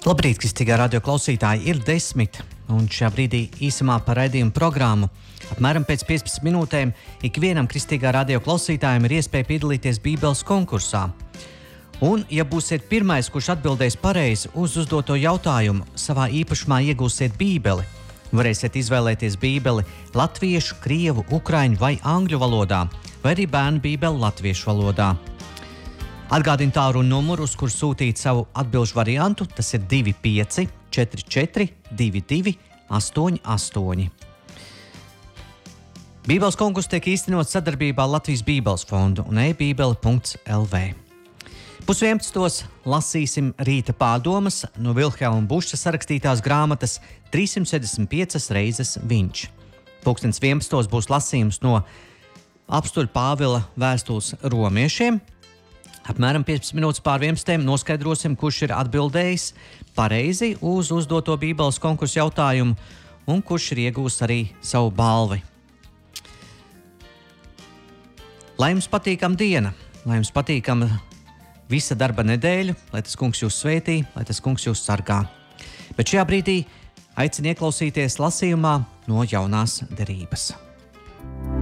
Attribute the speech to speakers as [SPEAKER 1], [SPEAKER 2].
[SPEAKER 1] Labrīt, kristīgā radio klausītāji, ir 10, un šajā brīdī īsumā par raidījumu programmu. Apmēram pēc 15 minūtēm ikvienam kristīgā radio klausītājiem ir iespēja piedalīties Bībeles konkursā. Un, ja būsiet pirmais, kurš atbildēs pareizi uz uzdoto jautājumu, savā īpašumā iegūsiet Bībeli. Varēsiet izvēlēties Bībeli latviešu, krievu, ukraiņu vai angļu valodā, vai arī bērnu Bībeli latviešu valodā. Atgādinu tālruņa numuru, uz kur sūtīt savu atbilžu variantu. Tas ir 25 44 22 88. Bībeles konkurss tiek īstenots sadarbībā Latvijas Bībeles fondu un e-bībele.lv. 10:30 lasīsim rīta pārdomas no Vilhelma Buša sarakstītās grāmatas 365 reizes viņš. 11:00 būs lasījums no apstuļa Pāvila vēstules romiešiem. Apmēram 15 minūtes pār 11 noskaidrosim, kurš ir atbildējis pareizi uz uzdoto Bībeles konkursu jautājumu un kurš ir iegūs arī savu balvi. Lai jums patīkama diena, lai jums patīkama visa darba nedēļa, lai tas kungs jūs svētī, lai tas kungs jūs sargā. Bet šajā brīdī aicinu ieklausīties lasījumā no Jaunās derības.